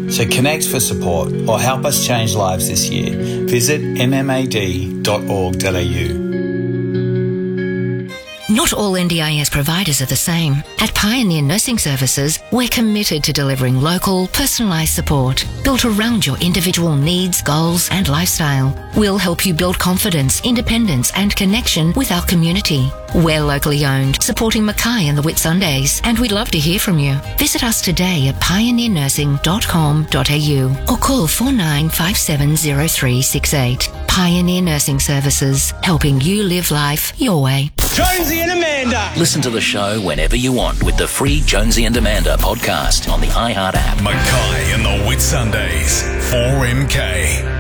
So connect for support or help us change lives this year. Visit mmad.org.au. Not all NDIS providers are the same. At Pioneer Nursing Services, we're committed to delivering local, personalised support built around your individual needs, goals and lifestyle. We'll help you build confidence, independence and connection with our community. We're locally owned, supporting Mackay and the Whitsundays, and we'd love to hear from you. Visit us today at pioneernursing.com.au or call 49570368. Pioneer Nursing Services, helping you live life your way. Jonesy and Amanda. Listen to the show whenever you want with the free Jonesy and Amanda podcast on the iHeart app. Mackay and the Whitsundays, 4MK.